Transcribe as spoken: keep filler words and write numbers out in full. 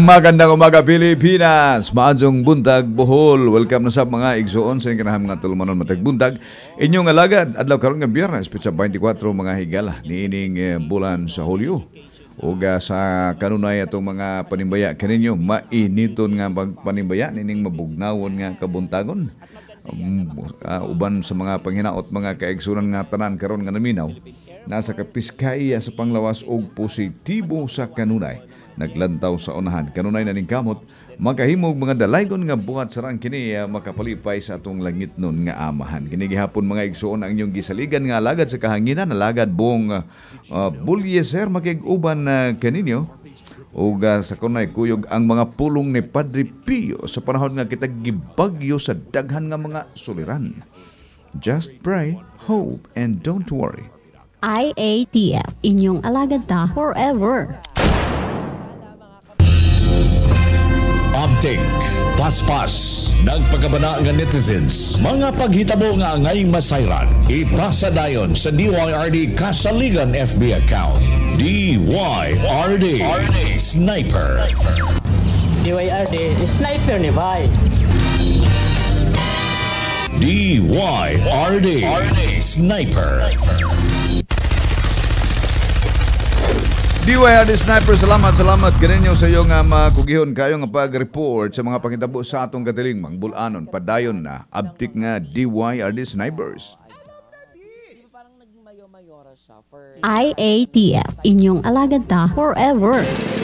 Magandang umaga Pilipinas, maadjong buntag Bohol. Welcome na sa mga igsuon sa kanahang mga tulumanon matag buntag. Inyong alagad adlaw karon nga Biyernes, petsa twenty-four mga higala niining eh, bulan sa Hulyo. Uga sa kanunay atong mga panimbaya kaninyo mainiton nga pagpanimbaya nining mabugnawon nga kabuntagon. Um, uh, uban sa mga panghinaot mga kaigsunan nga tanan karon nga naminaw nasa kapiskaya sa panglawas og positibo sa kanunay naglantaw sa unahan kanunay naning kamot makahimog mga dalaygon nga buhat sarang kini uh, makapalipay sa atong langit nun nga amahan kini gihapon mga igsuon ang inyong gisaligan nga alagad sa kahanginan alagad buong uh, uh, bulyeser makig-uban uh, kaninyo ug uh, sa kunay kuyog ang mga pulong ni Padre Pio sa panahon nga kita gibagyo sa daghan nga mga suliran. Just pray, hope, and don't worry. I A T F, inyong alagad ta forever. Update, paspas, nagpagabana nga netizens, mga paghitabo nga ngayong masayran, ipasa dayon sa D Y R D Kasaligan F B account. D Y R D Sniper. D Y R D Sniper ni Bay. D Y R D Sniper. D Y R D Sniper, salamat, salamat kaninyo sa iyong uh, makugihon kayo nga pag-report sa mga pangitabo sa atong katiling mangbulanon padayon na abtik nga D Y R D Snipers. I A T F, inyong alagad ta forever.